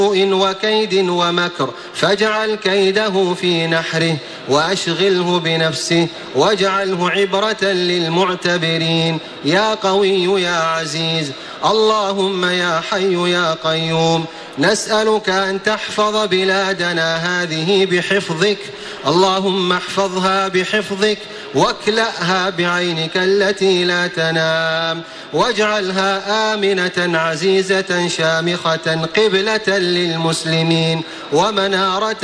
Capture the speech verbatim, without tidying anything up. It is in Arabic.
وكيد ومكر فاجعل كيده في نحره وأشغله بنفسه واجعله عبرة للمعتبرين يا قوي يا عزيز. اللهم يا حي يا قيوم نسألك أن تحفظ بلادنا هذه بحفظك، اللهم احفظها بحفظك واكلأها بعينك التي لا تنام، واجعلها آمنة عزيزة شامخة قبلة للمسلمين ومنارة